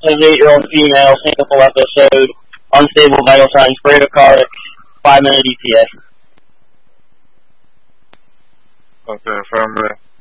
As 8-year-old female, single episode, unstable vital signs, bradycardic, 5-minute ETA. Okay, affirmative.